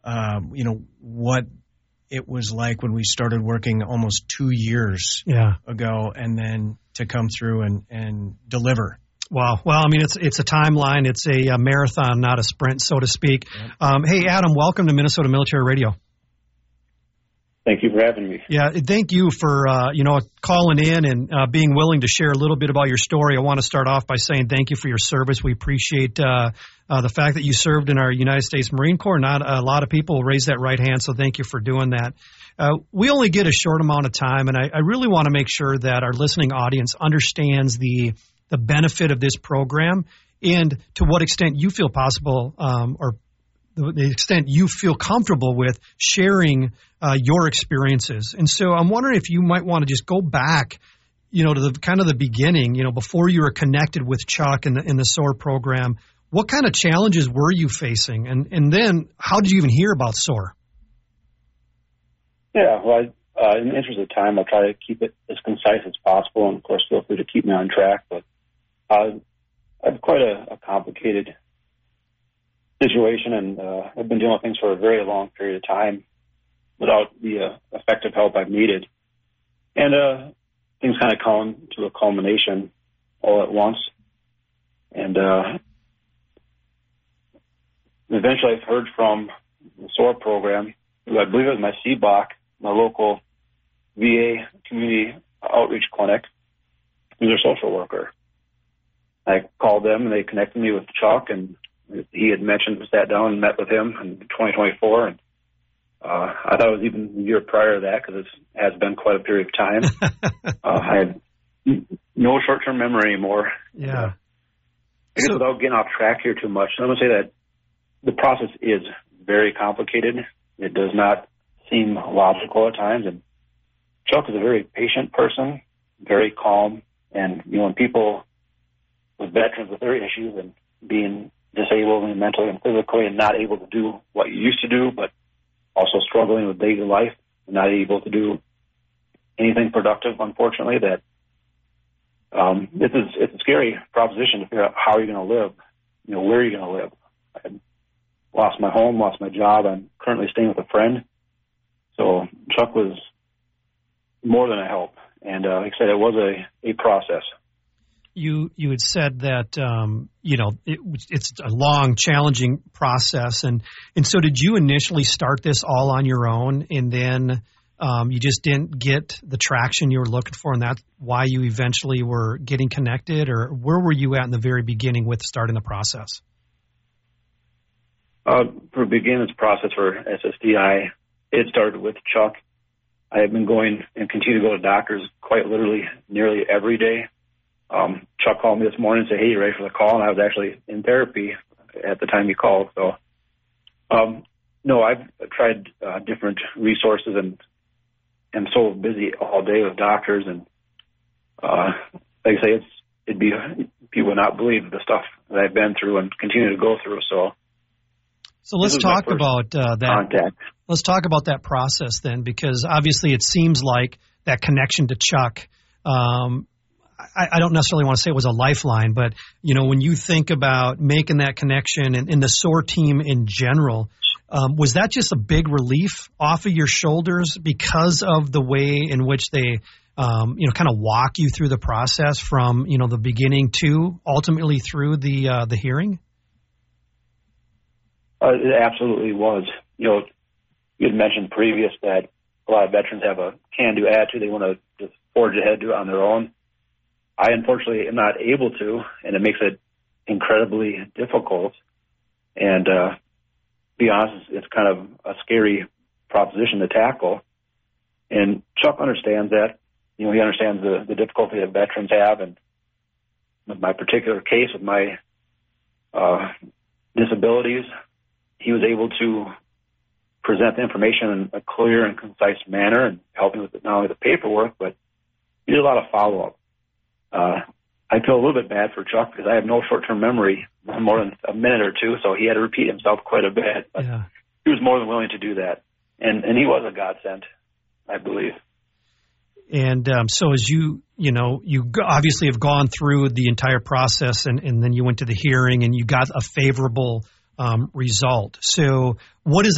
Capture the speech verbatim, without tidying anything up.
um, you know, what it was like when we started working almost two years yeah. ago, and then to come through and, and deliver. Wow. Well, I mean, it's it's a timeline. It's a, a marathon, not a sprint, so to speak. Yep. Um, hey, Adam, welcome to Minnesota Military Radio. Thank you for having me. Yeah, thank you for, uh, you know, calling in and uh, being willing to share a little bit about your story. I want to start off by saying thank you for your service. We appreciate uh, uh, the fact that you served in our United States Marine Corps. Not a lot of people raise that right hand, so thank you for doing that. Uh, we only get a short amount of time, and I, I really want to make sure that our listening audience understands the the benefit of this program and to what extent you feel possible um, or the extent you feel comfortable with sharing uh, your experiences. And so I'm wondering if you might want to just go back, you know, to the kind of the beginning, you know, before you were connected with Chuck in the, in the S O A R program. What kind of challenges were you facing? And, and then how did you even hear about S O A R? Yeah, well, I, uh, in the interest of time, I'll try to keep it as concise as possible. And, of course, feel free to keep me on track. But uh, I have quite a, a complicated situation, and uh, I've been dealing with things for a very long period of time without the uh, effective help I've needed. And uh, things kind of come to a culmination all at once. And uh, eventually I've heard from the S O A R program, who I believe it was my C B O C, my local V A community outreach clinic, who's a social worker. I called them, and they connected me with Chuck, and he had mentioned, sat down and met with him in twenty twenty-four, and uh, I thought it was even the year prior to that, because it has been quite a period of time. uh, I had no short-term memory anymore. Yeah. Uh, I guess without getting off track here too much, I'm going to say that the process is very complicated. It does not seem logical at times, and Chuck is a very patient person, very calm, and, you know, when people with veterans with their issues and being disabled and mentally and physically and not able to do what you used to do, but also struggling with daily life and not able to do anything productive, unfortunately, that um, this is it's a scary proposition to figure out how you're going to live, you know, where you're going to live. I lost my home, lost my job. I'm currently staying with a friend. So Chuck was more than a help. And uh, like I said, it was a, a process. You you had said that, um, you know, it, it's a long, challenging process. And, and so did you initially start this all on your own, and then um, you just didn't get the traction you were looking for, and that's why you eventually were getting connected? Or where were you at in the very beginning with starting the process? Uh, for beginning this process for S S D I, it started with Chuck. I have been going and continue to go to doctors quite literally nearly every day. Um, Chuck called me this morning and said, "Hey, you ready for the call?" And I was actually in therapy at the time he called. So, um, no, I've tried uh, different resources, and am so busy all day with doctors. And uh, like I say, it's it'd be people would not believe the stuff that I've been through and continue to go through. So, so let's talk about uh, that. Contact. Let's talk about that process then, because obviously it seems like that connection to Chuck. Um, I, I don't necessarily want to say it was a lifeline, but, you know, when you think about making that connection and, and the S O A R team in general, um, was that just a big relief off of your shoulders because of the way in which they, um, you know, kind of walk you through the process from, you know, the beginning to ultimately through the uh, the hearing? Uh, it absolutely was. You know, you had mentioned previous that a lot of veterans have a can-do attitude. They want to just forge ahead, do it on their own. I unfortunately am not able to, and it makes it incredibly difficult. And uh, to be honest, it's kind of a scary proposition to tackle. And Chuck understands that. You know, he understands the, the difficulty that veterans have. And with my particular case, with my uh, disabilities, he was able to present the information in a clear and concise manner and help me with not only the paperwork, but he did a lot of follow-up. Uh, I feel a little bit bad for Chuck because I have no short-term memory, more than a minute or two, so he had to repeat himself quite a bit. But yeah. He was more than willing to do that, and and he was a godsend, I believe. And um, so as you, you know, you obviously have gone through the entire process, and, and then you went to the hearing, and you got a favorable um, result. So what is